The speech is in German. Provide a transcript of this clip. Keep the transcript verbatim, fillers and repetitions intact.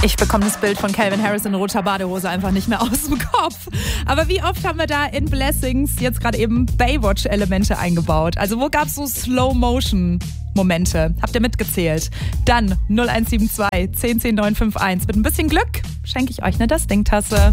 Ich bekomme das Bild von Calvin Harris in roter Badehose einfach nicht mehr aus dem Kopf. Aber wie oft haben wir da in Blessings jetzt gerade eben Baywatch-Elemente eingebaut? Also wo gab es so Slow-Motion-Momente? Habt ihr mitgezählt? Dann null eins sieben zwei, zehn zehn neun fünf eins. Mit ein bisschen Glück schenke ich euch eine Das-Ding-Tasse.